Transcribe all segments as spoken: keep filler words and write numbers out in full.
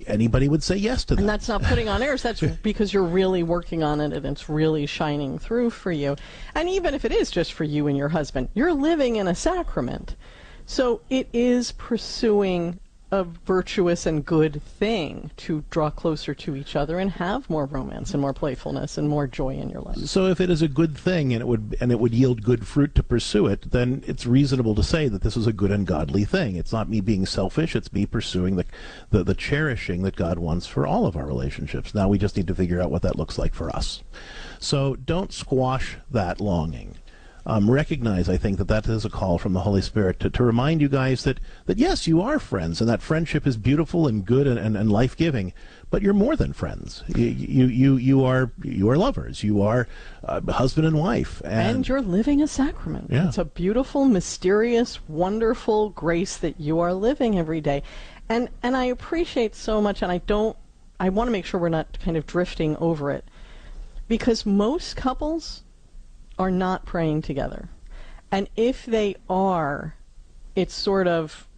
anybody would say yes to that. And that's not putting on airs. That's because you're really working on it and it's really shining through for you. And even if it is just for you and your husband, you're living in a sacrament. So it is pursuing a virtuous and good thing to draw closer to each other and have more romance and more playfulness and more joy in your life. So if it is a good thing and it would and it would yield good fruit to pursue it, then it's reasonable to say that this is a good and godly thing. It's not me being selfish, it's me pursuing the, the, the cherishing that God wants for all of our relationships. Now we just need to figure out what that looks like for us. So don't squash that longing. Um, recognize, I think, that that is a call from the Holy Spirit to, to remind you guys that, that, yes, you are friends, and that friendship is beautiful and good and, and, and life-giving, but you're more than friends. You, you, you, you, are, you are lovers. You are uh, husband and wife. And, and you're living a sacrament. Yeah. It's a beautiful, mysterious, wonderful grace that you are living every day. And, and I appreciate so much, and I don't, I want to make sure we're not kind of drifting over it, because most couples are not praying together. And if they are, it's sort of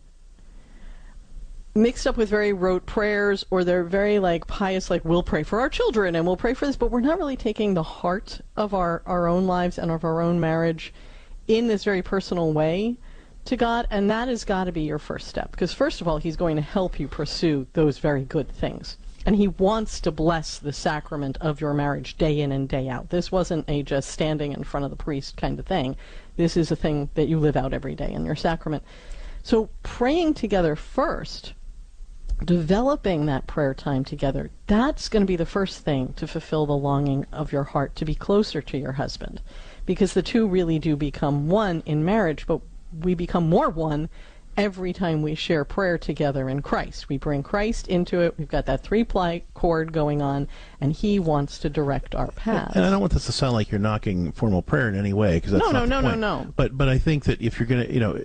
mixed up with very rote prayers, or they're very like pious, like we'll pray for our children and we'll pray for this, but we're not really taking the heart of our, our own lives and of our own marriage in this very personal way to God, and that has got to be your first step. Because first of all, he's going to help you pursue those very good things. And he wants to bless the sacrament of your marriage day in and day out. This wasn't a just standing in front of the priest kind of thing. This is a thing that you live out every day in your sacrament. So praying together first, developing that prayer time together, that's going to be the first thing to fulfill the longing of your heart to be closer to your husband. Because the two really do become one in marriage, but we become more one every time we share prayer together in Christ. We bring Christ into it. We've got that three-ply chord going on, and he wants to direct our paths. And I don't want this to sound like you're knocking formal prayer in any way, because that's no, not no, the no, point. no, no. But but I think that if you're going to, you know,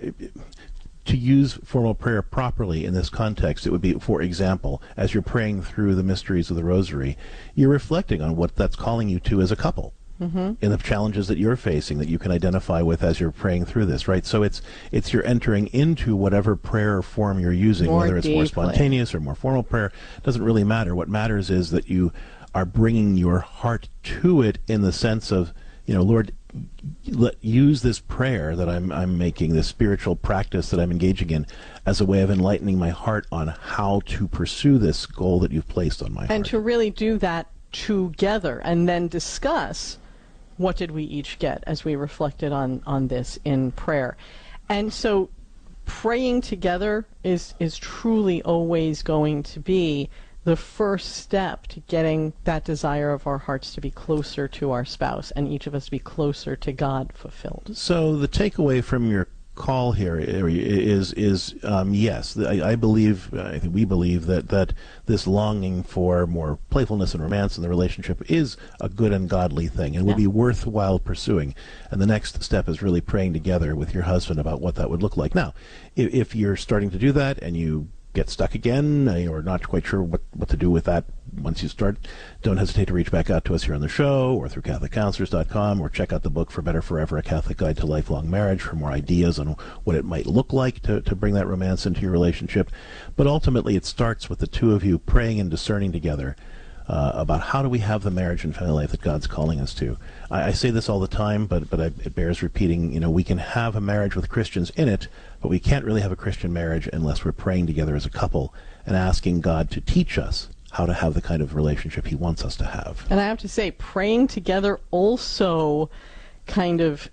to use formal prayer properly in this context, it would be, for example, as you're praying through the mysteries of the Rosary, you're reflecting on what that's calling you to as a couple. Mm-hmm. In the challenges that you're facing that you can identify with as you're praying through this, right? So it's it's you're entering into whatever prayer form you're using, more whether it's deeply. more spontaneous or more formal prayer. It doesn't really matter. What matters is that you are bringing your heart to it in the sense of, you know, Lord, let, use this prayer that I'm I'm making, this spiritual practice that I'm engaging in, as a way of enlightening my heart on how to pursue this goal that you've placed on my heart. And to really do that together and then discuss what did we each get as we reflected on, on this in prayer. And so praying together is, is truly always going to be the first step to getting that desire of our hearts to be closer to our spouse and each of us to be closer to God fulfilled. So the takeaway from your call here is is um, yes, I, I believe, I think we believe that that this longing for more playfulness and romance in the relationship is a good and godly thing, and would yeah. be worthwhile pursuing. And the next step is really praying together with your husband about what that would look like. Now, if, if you're starting to do that and you get stuck again, or not quite sure what, what to do with that once you start, don't hesitate to reach back out to us here on the show or through Catholic Counselors dot com, or check out the book For Better Forever, A Catholic Guide to Lifelong Marriage for more ideas on what it might look like to, to bring that romance into your relationship. But ultimately, it starts with the two of you praying and discerning together uh, about how do we have the marriage and family life that God's calling us to. I, I say this all the time, but, but I, it bears repeating. You know, we can have a marriage with Christians in it, but we can't really have a Christian marriage unless we're praying together as a couple and asking God to teach us how to have the kind of relationship he wants us to have. And I have to say, praying together also kind of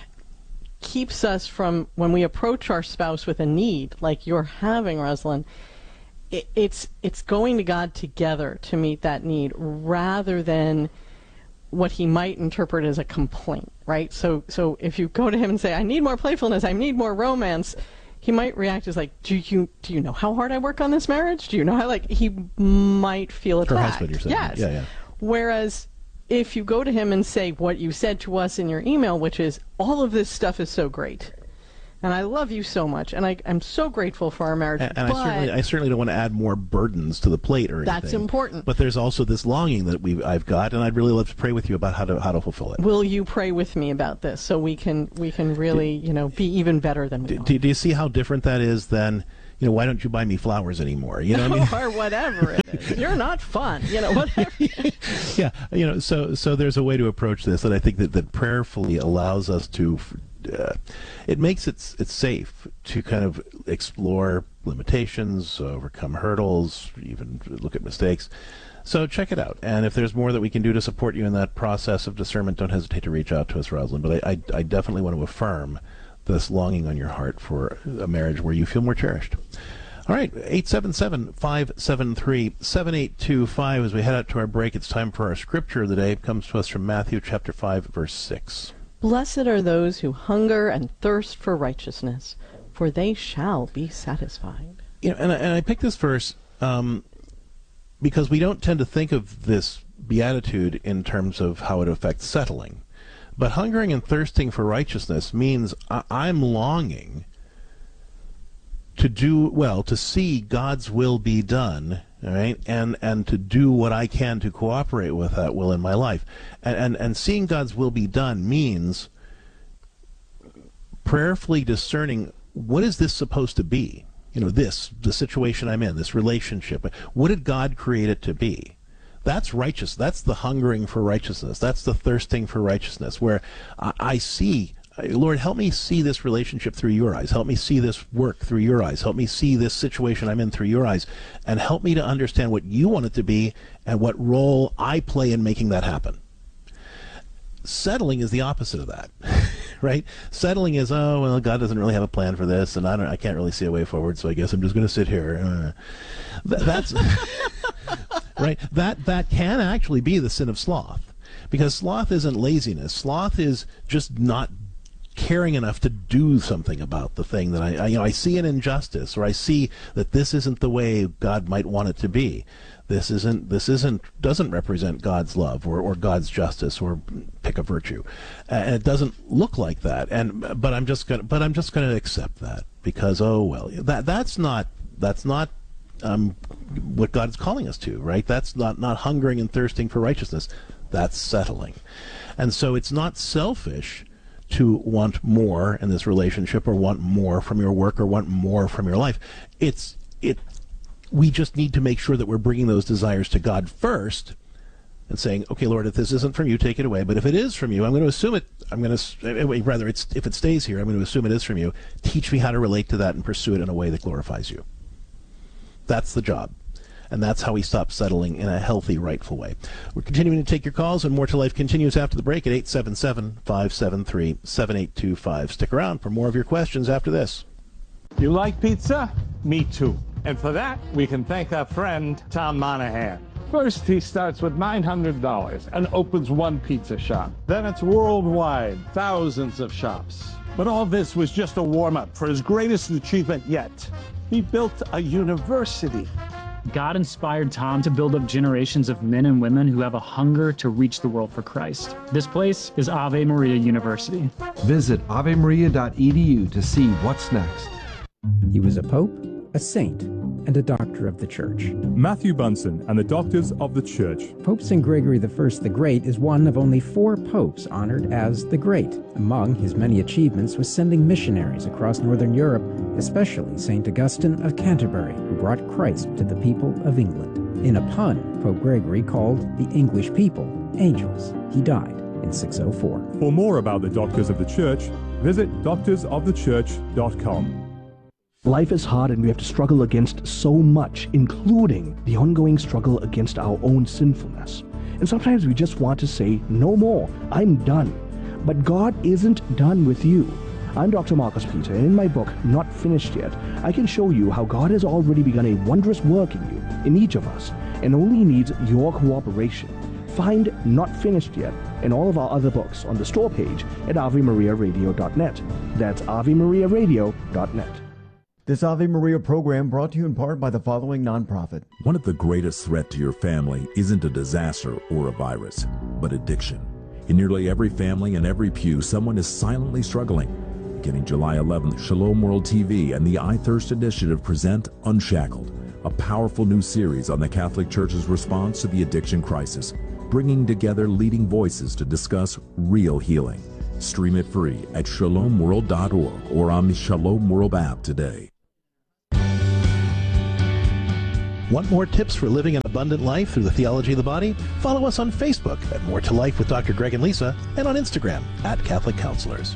keeps us from, when we approach our spouse with a need, like you're having, Rosalind, it, it's, it's going to God together to meet that need, rather than what he might interpret as a complaint, right? So so if you go to him and say, I need more playfulness, I need more romance, he might react as like, do you do you know how hard I work on this marriage? Do you know how, like, he might feel attacked. Her husband, you're saying. Yes. Yeah, yeah. Whereas if you go to him and say what you said to us in your email, which is, all of this stuff is so great, and I love you so much, and I, I'm so grateful for our marriage. And, and but I certainly, I certainly don't want to add more burdens to the plate or anything. that's important. But there's also this longing that we I've got, and I'd really love to pray with you about how to how to fulfill it. Will you pray with me about this so we can we can really, you know, be even better than we do, are? do, do you see how different that is than, you know, why don't you buy me flowers anymore? You know what I mean? Or whatever it is. You're not fun. You know, whatever. Yeah, you know, so so there's a way to approach this that I think that, that prayerfully allows us to, uh, it makes it it's safe to kind of explore limitations, overcome hurdles, even look at mistakes. So check it out. And if there's more that we can do to support you in that process of discernment, don't hesitate to reach out to us, Rosalind. But I, I, I definitely want to affirm this longing on your heart for a marriage where you feel more cherished. All right, eight seven seven, five seven three, seven eight two five. As we head out to our break, it's time for our scripture of the day. It comes to us from Matthew chapter five, verse six. Blessed are those who hunger and thirst for righteousness, for they shall be satisfied. You know, and I, and I picked this verse um, because we don't tend to think of this beatitude in terms of how it affects settling. But hungering and thirsting for righteousness means I- I'm longing to do, well, to see God's will be done, all right, and, and to do what I can to cooperate with that will in my life. And, and, and seeing God's will be done means prayerfully discerning, what is this supposed to be? You know, this, the situation I'm in, this relationship. What did God create it to be? That's righteous. That's the hungering for righteousness. That's the thirsting for righteousness, where I, I see, Lord, help me see this relationship through your eyes. Help me see this work through your eyes. Help me see this situation I'm in through your eyes. And help me to understand what you want it to be and what role I play in making that happen. Settling is the opposite of that, right? Settling is, oh, well, God doesn't really have a plan for this, and I don't, I can't really see a way forward, so I guess I'm just going to sit here. Uh, th- that's right. That that can actually be the sin of sloth, because sloth isn't laziness. Sloth is just not caring enough to do something about the thing that I, I, you know, I see an injustice, or I see that this isn't the way God might want it to be. This isn't, this isn't, doesn't represent God's love or, or God's justice, or pick a virtue. And it doesn't look like that. And, but I'm just gonna, but I'm just gonna accept that because, oh, well, that, that's not, that's not, um, what God is calling us to, right? That's not, not hungering and thirsting for righteousness. That's settling. And so it's not selfish to want more in this relationship, or want more from your work, or want more from your life. It's, it, we just need to make sure that we're bringing those desires to God first and saying, okay, Lord, if this isn't from you, take it away. But if it is from you, I'm going to assume it, I'm going to, rather, it's, if it stays here, I'm going to assume it is from you. Teach me how to relate to that and pursue it in a way that glorifies you. That's the job. And that's how we stop settling in a healthy, rightful way. We're continuing to take your calls, and More to Life continues after the break at eight seven seven, five seven three, seven eight two five. Stick around for more of your questions after this. You like pizza? Me too. And for that, we can thank our friend, Tom Monahan. First, he starts with nine hundred dollars and opens one pizza shop. Then it's worldwide, thousands of shops. But all this was just a warm-up for his greatest achievement yet. He built a university. God inspired Tom to build up generations of men and women who have a hunger to reach the world for Christ. This place is Ave Maria University. Visit ave maria dot e d u to see what's next. He was a pope, a saint, and a doctor of the Church. Matthew Bunson and the Doctors of the Church. Pope Saint Gregory the First the Great is one of only four popes honored as the Great. Among his many achievements was sending missionaries across northern Europe, especially Saint Augustine of Canterbury, who brought Christ to the people of England. In a pun, Pope Gregory called the English people angels. He died in six oh four. For more about the Doctors of the Church, visit doctors of the church dot com. Life is hard and we have to struggle against so much, including the ongoing struggle against our own sinfulness. And sometimes we just want to say, no more, I'm done. But God isn't done with you. I'm Doctor Marcus Peter, and in my book, Not Finished Yet, I can show you how God has already begun a wondrous work in you, in each of us, and only needs your cooperation. Find Not Finished Yet and all of our other books on the store page at ave maria radio dot net. That's ave maria radio dot net. This Ave Maria program brought to you in part by the following nonprofit. One of the greatest threats to your family isn't a disaster or a virus, but addiction. In nearly every family and every pew, someone is silently struggling. Beginning July eleventh, Shalom World T V and the I Thirst Initiative present Unshackled, a powerful new series on the Catholic Church's response to the addiction crisis, bringing together leading voices to discuss real healing. Stream it free at shalom world dot org or on the Shalom World app today. Want more tips for living an abundant life through the theology of the body? Follow us on Facebook at More to Life with Doctor Greg and Lisa, and on Instagram at Catholic Counselors.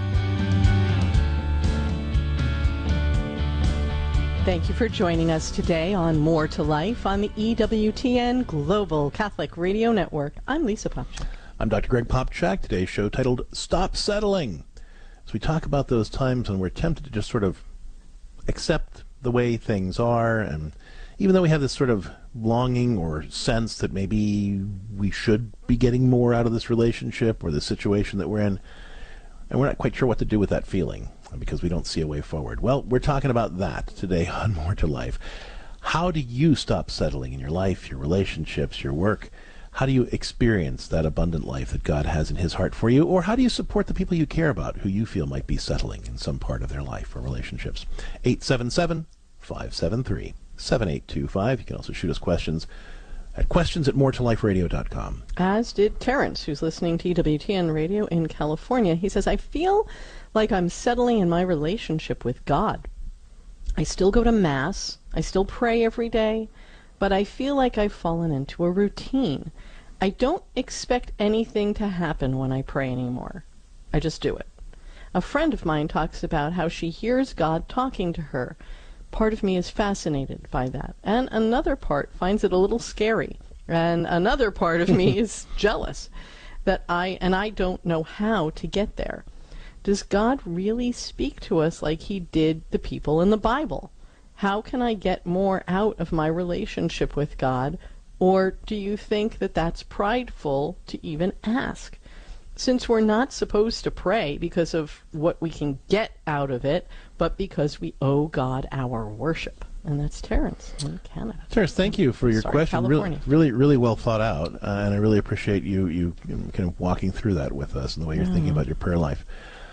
Thank you for joining us today on More to Life on the E W T N Global Catholic Radio Network. I'm Lisa Popchak. I'm Doctor Greg Popchak. Today's show titled Stop Settling. As we talk about those times when we're tempted to just sort of accept the way things are, and even though we have this sort of longing or sense that maybe we should be getting more out of this relationship or the situation that we're in, and we're not quite sure what to do with that feeling because we don't see a way forward. Well, we're talking about that today on More to Life. How do you stop settling in your life, your relationships, your work? How do you experience that abundant life that God has in his heart for you? Or how do you support the people you care about who you feel might be settling in some part of their life or relationships? eight seven seven, five seven three, seven eight two five. You can also shoot us questions at questions at more to life radio dot com. As did Terrence, who's listening to E W T N Radio in California. He says, I feel like I'm settling in my relationship with God. I still go to Mass. I still pray every day. But I feel like I've fallen into a routine. I don't expect anything to happen when I pray anymore. I just do it. A friend of mine talks about how she hears God talking to her. Part of me is fascinated by that. And another part finds it a little scary. And another part of me is jealous that I, and I don't know how to get there. Does God really speak to us like he did the people in the Bible? How can I get more out of my relationship with God? Or do you think that that's prideful to even ask? Since we're not supposed to pray because of what we can get out of it, but because we owe God our worship. And that's Terrence in Canada. Terrence, thank you for your Sorry, question. California. Really, really, really well thought out, uh, and I really appreciate you you kind of walking through that with us and the way you're mm. thinking about your prayer life.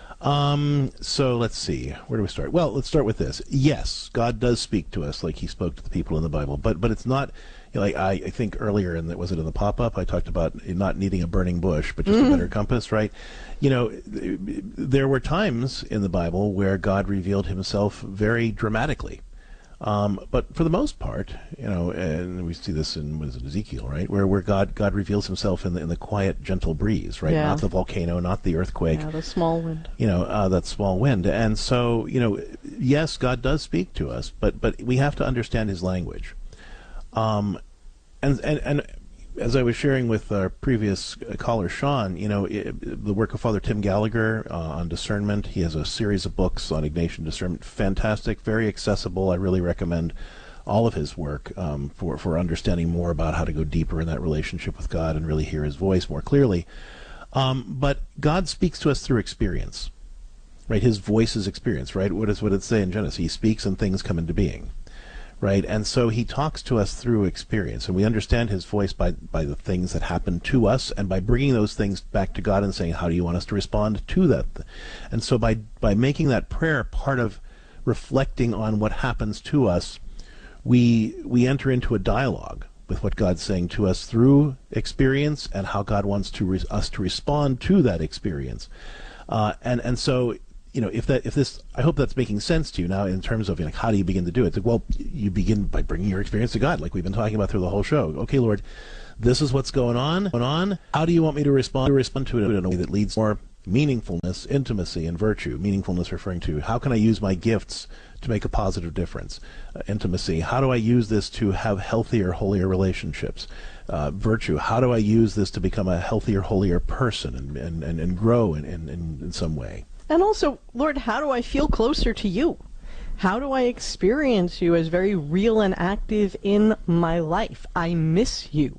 Um, so let's see. Where do we start? Well, let's start with this. Yes, God does speak to us like he spoke to the people in the Bible, but but it's not, you know, like I, I think earlier in the, was it in the pop-up, I talked about not needing a burning bush, but just mm. a better compass, right? You know, there were times in the Bible where God revealed himself very dramatically. Um, but for the most part, you know, and we see this in what is it, Ezekiel, right, where where God God reveals himself in the in the quiet, gentle breeze, right, yeah. Not the volcano, not the earthquake, yeah, the small wind, you know, uh, that small wind. And so, you know, yes, God does speak to us, but but we have to understand his language. Um, and and and as I was sharing with our previous caller, Sean, you know, it, the work of Father Tim Gallagher uh, on discernment. He has a series of books on Ignatian discernment. Fantastic, very accessible. I really recommend all of his work um, for, for understanding more about how to go deeper in that relationship with God and really hear his voice more clearly. Um, but God speaks to us through experience, right? His voice is experience, right? What is what it say in Genesis? He speaks and things come into being. Right, and so he talks to us through experience, and we understand his voice by by the things that happen to us, and by bringing those things back to God and saying, how do you want us to respond to that? And so by by making that prayer part of reflecting on what happens to us, we we enter into a dialogue with what God's saying to us through experience and how God wants to re- us to respond to that experience. Uh, and and so, you know, if that if this, I hope that's making sense to you now in terms of, you know, how do you begin to do it? It's like, well, you begin by bringing your experience to God, like we've been talking about through the whole show. Okay, Lord, this is what's going on. Going on. How do you want me to respond to respond to it in a way that leads more meaningfulness, intimacy, and virtue? Meaningfulness referring to how can I use my gifts to make a positive difference? Uh, intimacy, how do I use this to have healthier, holier relationships? Uh, virtue, how do I use this to become a healthier, holier person and and, and, and grow in, in, in some way? And also, Lord, how do I feel closer to you? How do I experience you as very real and active in my life? I miss you.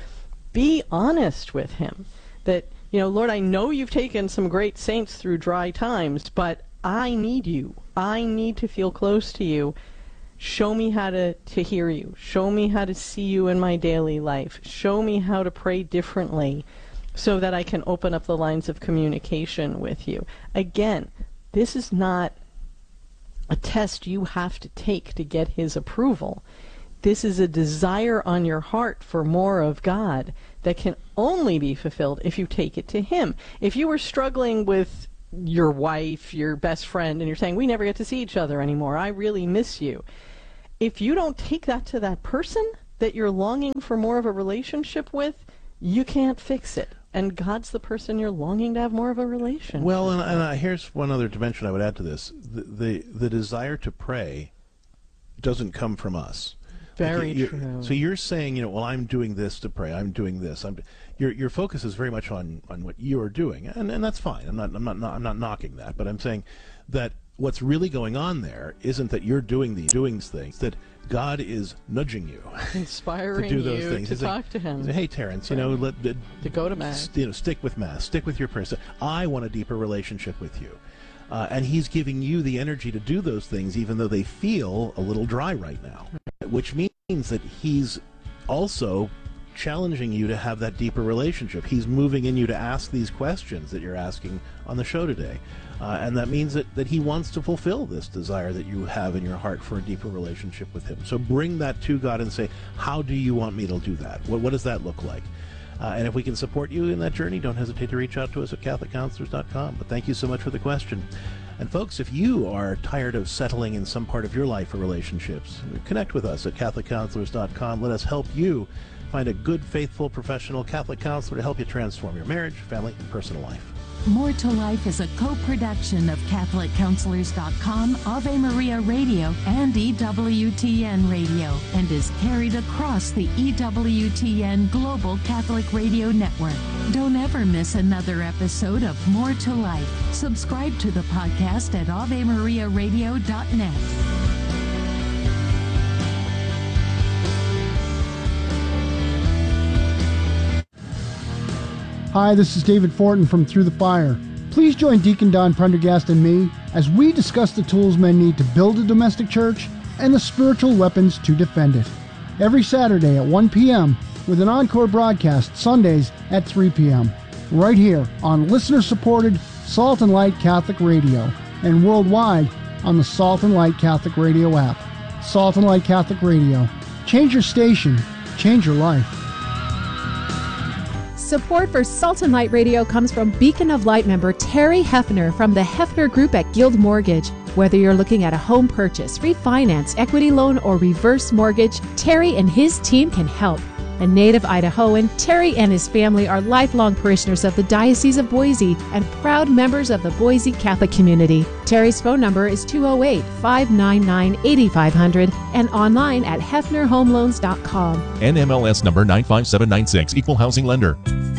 Be honest with him that, you know, Lord, I know you've taken some great saints through dry times, but I need you. I need to feel close to you. Show me how to, to hear you. Show me how to see you in my daily life. Show me how to pray differently so that I can open up the lines of communication with you. Again, this is not a test you have to take to get his approval. This is a desire on your heart for more of God that can only be fulfilled if you take it to him. If you were struggling with your wife, your best friend, and you're saying, we never get to see each other anymore, I really miss you. if you don't take that to that person that you're longing for more of a relationship with, you can't fix it. And God's the person you're longing to have more of a relationship. Well, and, and uh, here's one other dimension I would add to this: the the, the desire to pray doesn't come from us. Very like, true. So you're saying, you know, well, I'm doing this to pray. I'm doing this. I'm. Your your focus is very much on, on what you are doing, and and that's fine. I'm not I'm not I'm not knocking that, but I'm saying that what's really going on there isn't that you're doing the doing things, that God is nudging you, inspiring to do those you things. to He's talk like, to Him. Hey, Terrence, you know, let, let to go to Mass. You know, stick with Mass, stick with your prayer. I want a deeper relationship with you, uh, and He's giving you the energy to do those things, even though they feel a little dry right now, which means that He's also challenging you to have that deeper relationship. He's moving in you to ask these questions that you're asking on the show today. Uh, and that means that, that he wants to fulfill this desire that you have in your heart for a deeper relationship with him. So bring that to God and say, how do you want me to do that? What, what does that look like? Uh, and if we can support you in that journey, don't hesitate to reach out to us at Catholic Counselors dot com. But thank you so much for the question. And folks, if you are tired of settling in some part of your life or relationships, connect with us at Catholic Counselors dot com. Let us help you find a good, faithful, professional Catholic counselor to help you transform your marriage, family, and personal life. More to Life is a co-production of Catholic Counselors dot com, Ave Maria Radio, and E W T N Radio, and is carried across the E W T N Global Catholic Radio Network. Don't ever miss another episode of More to Life. Subscribe to the podcast at Ave Maria Radio dot net. Hi, this is David Fortin from Through the Fire. Please join Deacon Don Prendergast and me as we discuss the tools men need to build a domestic church and the spiritual weapons to defend it. Every Saturday at one p.m. with an encore broadcast Sundays at three p.m. right here on listener-supported Salt and Light Catholic Radio and worldwide on the Salt and Light Catholic Radio app. Salt and Light Catholic Radio. Change your station. Change your life. Support for Salt and Light Radio comes from Beacon of Light member Terry Hefner from the Hefner Group at Guild Mortgage. Whether you're looking at a home purchase, refinance, equity loan, or reverse mortgage, Terry and his team can help. A native Idahoan, Terry and his family are lifelong parishioners of the Diocese of Boise and proud members of the Boise Catholic community. Terry's phone number is two oh eight, five nine nine, eight five zero zero and online at hefner home loans dot com. N M L S number nine five seven nine six, Equal Housing Lender.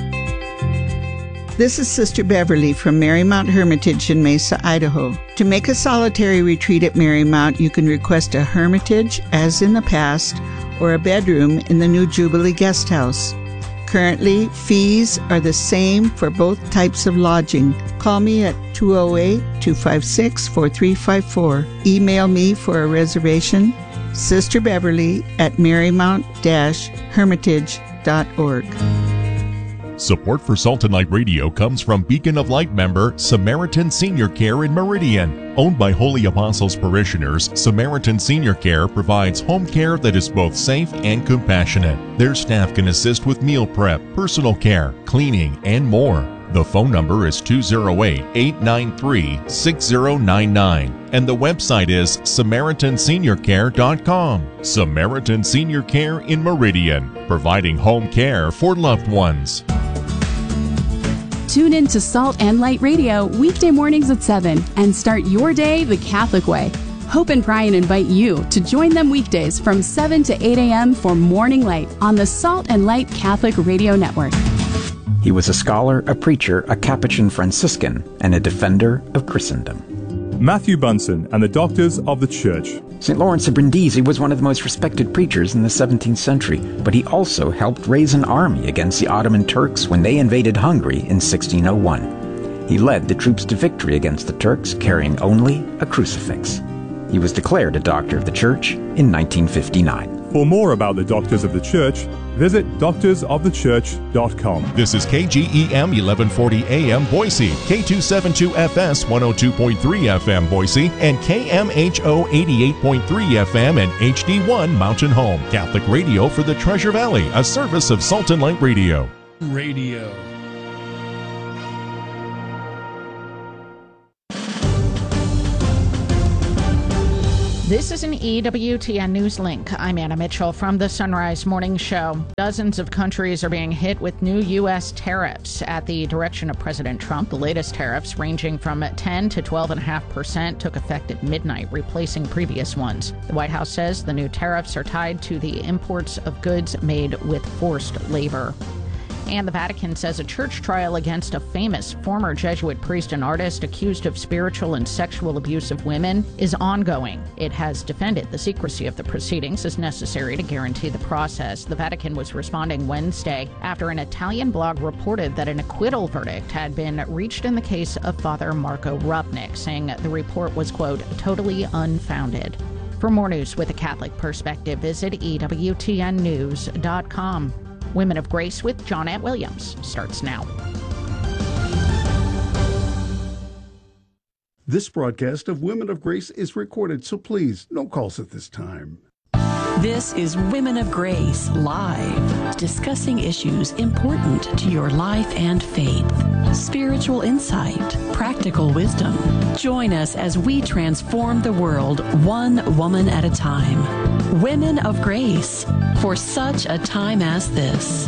This is Sister Beverly from Marymount Hermitage in Mesa, Idaho. To make a solitary retreat at Marymount, you can request a hermitage, as in the past, or a bedroom in the new Jubilee Guest House. Currently, fees are the same for both types of lodging. Call me at two oh eight, two five six, four three five four. Email me for a reservation, Sister Beverly at marymount dash hermitage dot org. Support for Salt and Light Radio comes from Beacon of Light member Samaritan Senior Care in Meridian. Owned by Holy Apostles parishioners, Samaritan Senior Care provides home care that is both safe and compassionate. Their staff can assist with meal prep, personal care, cleaning, and more. The phone number is two oh eight, eight nine three, six oh nine nine and the website is samaritan senior care dot com. Samaritan Senior Care in Meridian, providing home care for loved ones. Tune in to Salt and Light Radio weekday mornings at seven and start your day the Catholic way. Hope and Brian invite you to join them weekdays from seven to eight a.m. for Morning Light on the Salt and Light Catholic Radio Network. He was a scholar, a preacher, a Capuchin Franciscan, and a defender of Christendom. Matthew Bunson and the Doctors of the Church. Saint Lawrence of Brindisi was one of the most respected preachers in the seventeenth century, but he also helped raise an army against the Ottoman Turks when they invaded Hungary in sixteen oh one. He led the troops to victory against the Turks, carrying only a crucifix. He was declared a Doctor of the Church in nineteen fifty-nine. For more about the Doctors of the Church, visit doctors of the church dot com. This is K G E M eleven forty A M Boise, K two seventy-two F S one oh two point three F M Boise, and K M H O eighty-eight point three F M and H D one Mountain Home. Catholic radio for the Treasure Valley, a service of Salt and Light Radio. Radio. This is an E W T N News Link. I'm Anna Mitchell from the Sunrise Morning Show. Dozens of countries are being hit with new U S tariffs at the direction of President Trump. The latest tariffs, ranging from ten to twelve point five percent, took effect at midnight, replacing previous ones. The White House says the new tariffs are tied to the imports of goods made with forced labor. And the Vatican says a church trial against a famous former Jesuit priest and artist accused of spiritual and sexual abuse of women is ongoing. It has defended the secrecy of the proceedings as necessary to guarantee the process. The Vatican was responding Wednesday after an Italian blog reported that an acquittal verdict had been reached in the case of Father Marco Rupnik, saying the report was, quote, totally unfounded. For more news with a Catholic perspective, visit E W T N news dot com. Women of Grace with Johnnette Williams starts now. This broadcast of Women of Grace is recorded, so please, no calls at this time. This is Women of Grace Live, discussing issues important to your life and faith. Spiritual insight, practical wisdom. Join us as we transform the world one woman at a time. Women of Grace, for such a time as this.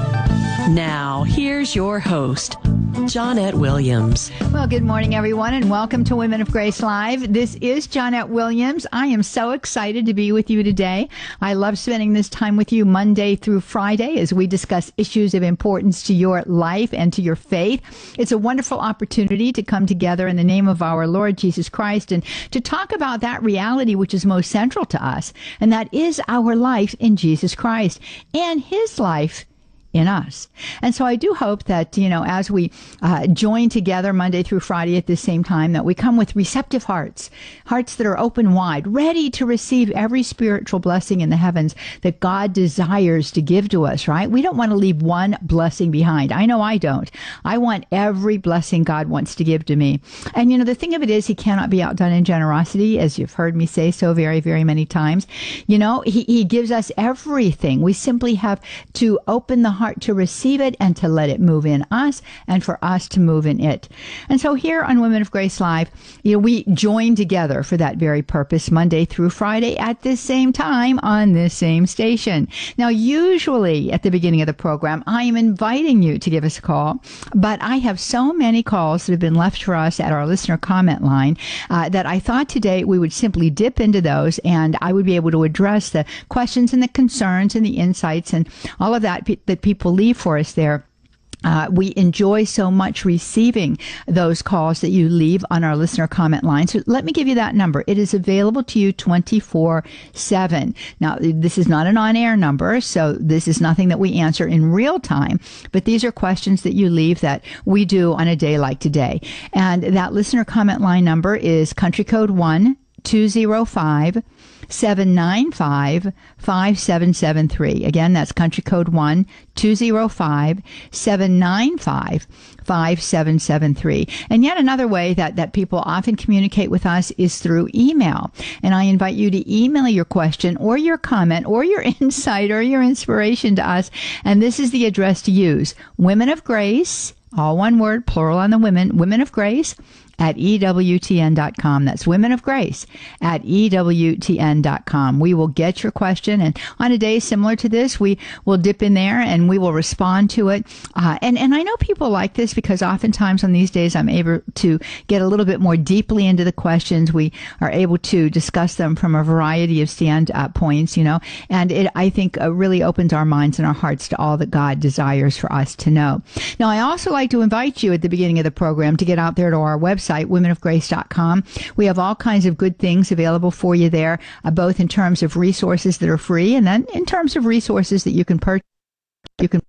Now, here's your host, Johnnette Williams. Well, good morning, everyone, and welcome to Women of Grace Live. This is Johnnette Williams. I am so excited to be with you today. I love spending this time with you Monday through Friday as we discuss issues of importance to your life and to your faith. It's a wonderful opportunity to come together in the name of our Lord Jesus Christ and to talk about that reality which is most central to us, and that is our life in Jesus Christ and His life in us. And so I do hope that, you know, as we uh, join together Monday through Friday at the same time, that we come with receptive hearts, hearts that are open wide, ready to receive every spiritual blessing in the heavens that God desires to give to us, right? We don't want to leave one blessing behind. I know I don't. I want every blessing God wants to give to me. And, you know, the thing of it is, He cannot be outdone in generosity, as you've heard me say so very, very many times. You know, He, he gives us everything. We simply have to open the heart to receive it and to let it move in us and for us to move in it. And so here on Women of Grace Live, you know, we join together for that very purpose Monday through Friday at this same time on this same station. Now, usually at the beginning of the program, I am inviting you to give us a call, but I have so many calls that have been left for us at our listener comment line uh, that I thought today we would simply dip into those and I would be able to address the questions and the concerns and the insights and all of that pe- that people leave for us there. Uh, we enjoy so much receiving those calls that you leave on our listener comment line. So let me give you that number. It is available to you twenty-four seven. Now, this is not an on-air number, so this is nothing that we answer in real time, but these are questions that you leave that we do on a day like today. And that listener comment line number is country code one two zero five seven nine five five seven seven three. Again, that's country code one two zero five seven nine five five seven seven three. And yet another way that, that people often communicate with us is through email. And I invite you to email your question or your comment or your insight or your inspiration to us. And this is the address to use: Women of Grace, all one word, plural on the women, Women of Grace, at E W T N dot com. That's Women of Grace at E W T N dot com. We will get your question, and on a day similar to this, we will dip in there and we will respond to it. Uh, and, and I know people like this because oftentimes on these days I'm able to get a little bit more deeply into the questions. We are able to discuss them from a variety of standpoints, points, you know, and it, I think, uh, really opens our minds and our hearts to all that God desires for us to know. Now, I also like to invite you at the beginning of the program to get out there to our website, women of grace dot com. We have all kinds of good things available for you there, uh, both in terms of resources that are free and then in terms of resources that you can purchase. You can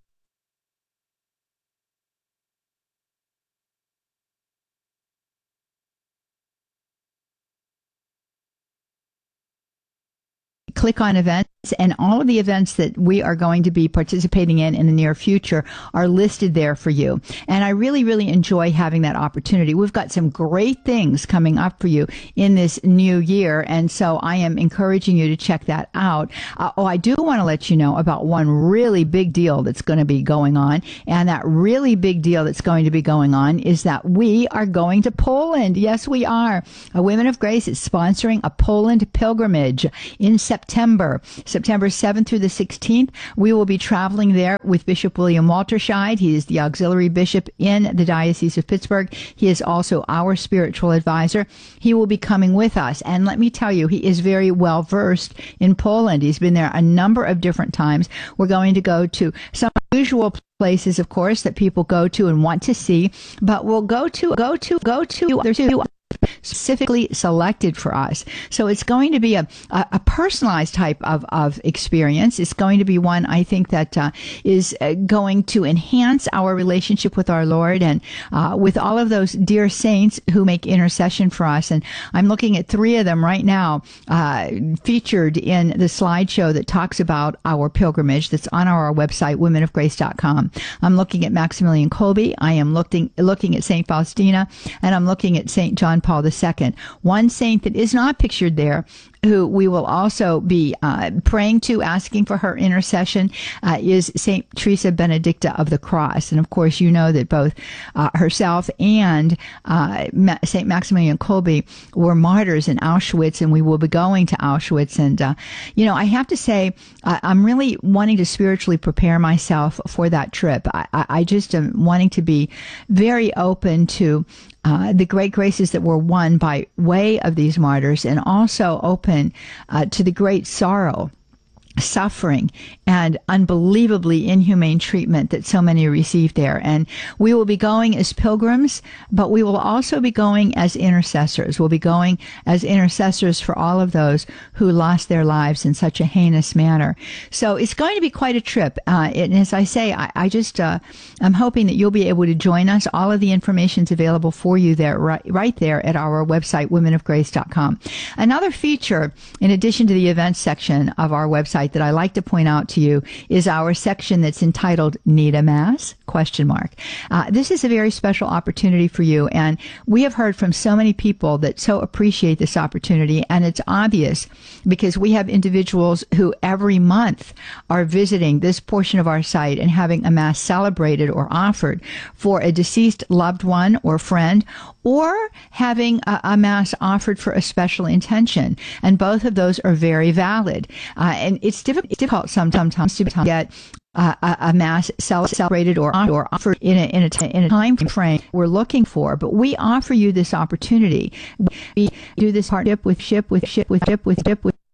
click on events, and all of the events that we are going to be participating in in the near future are listed there for you. And I really, really enjoy having that opportunity. We've got some great things coming up for you in this new year, and so I am encouraging you to check that out. Uh, oh, I do want to let you know about one really big deal that's going to be going on, and that really big deal that's going to be going on is that we are going to Poland. Yes, we are. A Women of Grace is sponsoring a Poland pilgrimage in September, September seventh through the sixteenth. We will be traveling there with Bishop William Walterscheid. He is the auxiliary bishop in the Diocese of Pittsburgh. He is also our spiritual advisor. He will be coming with us, and let me tell you, he is very well versed in Poland. He's been there a number of different times. We're going to go to some usual places, of course, that people go to and want to see, but we'll go to go to go to other two specifically selected for us. So it's going to be a, a, a personalized type of, of experience. It's going to be one, I think, that uh, is uh, going to enhance our relationship with our Lord and uh, with all of those dear saints who make intercession for us. And I'm looking at three of them right now uh, featured in the slideshow that talks about our pilgrimage that's on our website, women of grace dot com. I'm looking at Maximilian Kolbe. I am looking, looking at Saint Faustina, and I'm looking at Saint John Paul the Second. One saint that is not pictured there, who we will also be uh, praying to, asking for her intercession, uh, is Saint Teresa Benedicta of the Cross. And of course, you know that both uh, herself and uh, Ma- Saint Maximilian Kolbe were martyrs in Auschwitz, and we will be going to Auschwitz. And, uh, you know, I have to say, uh, I'm really wanting to spiritually prepare myself for that trip. I, I, I just am wanting to be very open to Uh, the great graces that were won by way of these martyrs, and also open uh, to the great sorrow, suffering, and unbelievably inhumane treatment that so many received there. And we will be going as pilgrims, but we will also be going as intercessors. We'll be going as intercessors for all of those who lost their lives in such a heinous manner. So it's going to be quite a trip. Uh, and as I say, I, I just, uh, I'm hoping that you'll be able to join us. All of the information is available for you there, right, right there at our website, women of grace dot com. Another feature, in addition to the events section of our website, that I like to point out to you is our section that's entitled Need a Mass? Question mark. Uh, this is a very special opportunity for you, and we have heard from so many people that so appreciate this opportunity, and it's obvious because we have individuals who every month are visiting this portion of our site and having a Mass celebrated or offered for a deceased loved one or friend, or having a, a Mass offered for a special intention. And both of those are very valid. Uh, and it's difficult, it's difficult sometimes to get Uh, a, a Mass celebrated or, or offered in a, in, a, in a time frame we're looking for, but we offer you this opportunity. We do this partnership with ship with ship with ship with ship with